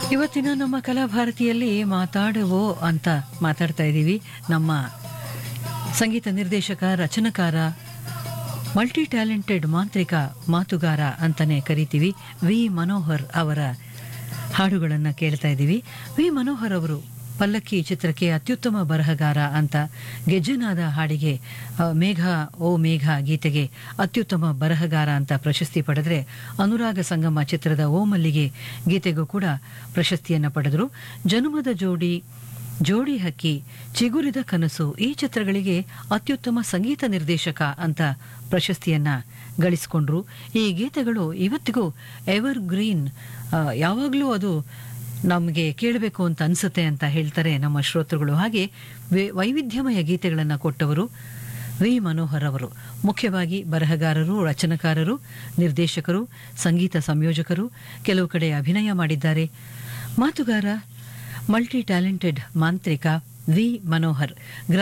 ಇವತ್ತಿನ ನಮ್ಮ ಕಲಾಭಾರತಿಯಲ್ಲಿ ಮಾತಾಡುವೋ ಅಂತ ಮಾತಾಡ್ತಾ ಇದ್ದೀವಿ. ನಮ್ಮ ಸಂಗೀತ ನಿರ್ದೇಶಕ, ರಚನಕಾರ, ಮಲ್ಟಿ ಟ್ಯಾಲೆಂಟೆಡ್ ಮಾಂತ್ರಿಕ ಮಾತುಗಾರ ಅಂತಾನೆ ಕರಿತೀವಿ ವಿ ಮನೋಹರ್ ಅವರ ಹಾಡುಗಳನ್ನು ಕೇಳ್ತಾ ಇದ್ದೀವಿ. ವಿ ಮನೋಹರ್ ಅವರು ಪಲ್ಲಕ್ಕಿ ಚಿತ್ರಕ್ಕೆ ಅತ್ಯುತ್ತಮ ಬರಹಗಾರ ಅಂತ, ಗೆಜ್ಜೆನಾದ ಹಾಡಿಗೆ ಮೇಘ ಓ ಮೇಘ ಗೀತೆಗೆ ಅತ್ಯುತ್ತಮ ಬರಹಗಾರ ಅಂತ ಪ್ರಶಸ್ತಿ ಪಡೆದರೆ, ಅನುರಾಗ ಸಂಗಮ ಚಿತ್ರದ ಓ ಮಲ್ಲಿಗೆ ಗೀತೆಗೂ ಕೂಡ ಪ್ರಶಸ್ತಿಯನ್ನು ಪಡೆದರು. ಜನುಮದ ಜೋಡಿ, ಜೋಡಿ ಹಕ್ಕಿ, ಚಿಗುರಿದ ಕನಸು ಈ ಚಿತ್ರಗಳಿಗೆ ಅತ್ಯುತ್ತಮ ಸಂಗೀತ ನಿರ್ದೇಶಕ ಅಂತ ಪ್ರಶಸ್ತಿಯನ್ನ ಗಳಿಸಿಕೊಂಡ್ರು. ಈ ಗೀತೆಗಳು ಇವತ್ತಿಗೂ ಎವರ್ ಗ್ರೀನ್, ಯಾವಾಗಲೂ ಅದು ನಮಗೆ ಕೇಳಬೇಕು ಅಂತ ಅನಿಸುತ್ತೆ ಅಂತ ಹೇಳ್ತಾರೆ ನಮ್ಮ ಶ್ರೋತೃಗಳು. ಹಾಗೆ ವೈವಿಧ್ಯಮಯ ಗೀತೆಗಳನ್ನು ಕೊಟ್ಟವರು ವಿ ಮನೋಹರ್ ಅವರು. ಮುಖ್ಯವಾಗಿ ಬರಹಗಾರರು, ರಚನಕಾರರು, ನಿರ್ದೇಶಕರು, ಸಂಗೀತ ಸಂಯೋಜಕರು, ಕೆಲವು ಕಡೆ ಅಭಿನಯ ಮಾಡಿದ್ದಾರೆ. ಮಾತುಗಾರ, ಮಲ್ಟಿ ಟ್ಯಾಲೆಂಟೆಡ್ ಮಾಂತ್ರಿಕ ವಿ ಮನೋಹರ್.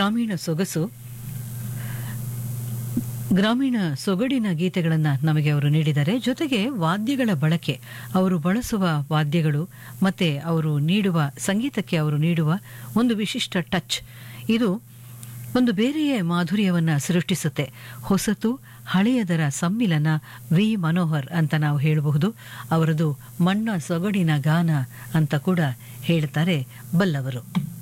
ಗ್ರಾಮೀಣ ಸೊಗಡಿನ ಗೀತೆಗಳನ್ನು ನಮಗೆ ಅವರು ನೀಡಿದ್ದಾರೆ. ಜೊತೆಗೆ ವಾದ್ಯಗಳ ಬಳಕೆ, ಅವರು ಬಳಸುವ ವಾದ್ಯಗಳು ಮತ್ತೆ ಅವರು ನೀಡುವ ಸಂಗೀತಕ್ಕೆ ಅವರು ನೀಡುವ ಒಂದು ವಿಶಿಷ್ಟ ಟಚ್, ಇದು ಒಂದು ಬೇರೆಯೇ ಮಾಧುರ್ಯವನ್ನು ಸೃಷ್ಟಿಸುತ್ತೆ. ಹೊಸತು ಹಳೆಯದರ ಸಮ್ಮಿಲನ ವಿ ಮನೋಹರ್ ಅಂತ ನಾವು ಹೇಳಬಹುದು. ಅವರದು ಮಣ್ಣ ಸೊಗಡಿನ ಗಾನ ಅಂತ ಕೂಡ ಹೇಳ್ತಾರೆ ಬಲ್ಲವರು.